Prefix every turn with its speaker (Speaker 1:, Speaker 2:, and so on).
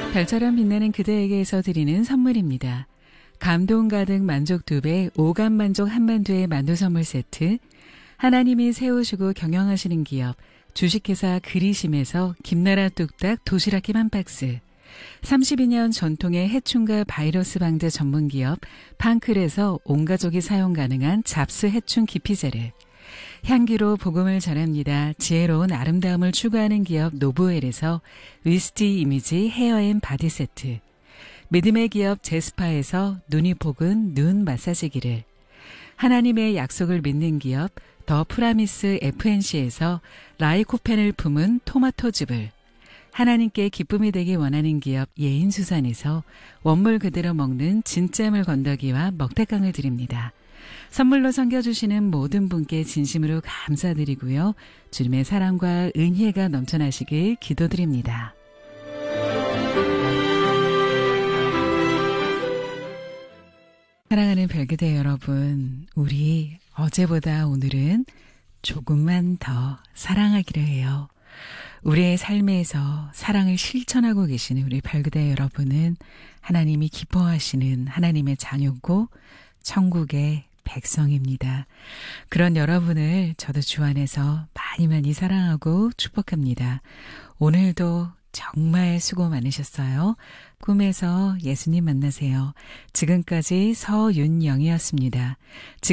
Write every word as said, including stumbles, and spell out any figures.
Speaker 1: 별처럼 빛나는 그대에게서 드리는 선물입니다. 감동 가득 만족 두 배, 오감 만족 한만두의 만두 선물 세트, 하나님이 세우시고 경영하시는 기업, 주식회사 그리심에서 김나라 뚝딱 도시락김 한 박스, 삼십이 년 전통의 해충과 바이러스 방제 전문기업 판클에서 온 가족이 사용 가능한 잡스 해충 기피제를, 향기로 복음을 전합니다. 지혜로운 아름다움을 추구하는 기업 노브웰에서 위스티 이미지 헤어앤 바디 세트, 믿음의 기업 제스파에서 눈이 복은 눈 마사지기를, 하나님의 약속을 믿는 기업 더 프라미스 에프엔씨에서 라이코펜을 품은 토마토즙을, 하나님께 기쁨이 되기 원하는 기업 예인수산에서 원물 그대로 먹는 진짜물 건더기와 먹태깡을 드립니다. 선물로 섬겨주시는 모든 분께 진심으로 감사드리고요. 주님의 사랑과 은혜가 넘쳐나시길 기도드립니다. 사랑하는 별그대 여러분, 우리 어제보다 오늘은 조금만 더 사랑하기로 해요. 우리의 삶에서 사랑을 실천하고 계시는 우리 별그대 여러분은 하나님이 기뻐하시는 하나님의 자녀고 천국의 백성입니다. 그런 여러분을 저도 주 안에서 많이 많이 사랑하고 축복합니다. 오늘도 정말 수고 많으셨어요. 꿈에서 예수님 만나세요. 지금까지 서윤영이었습니다.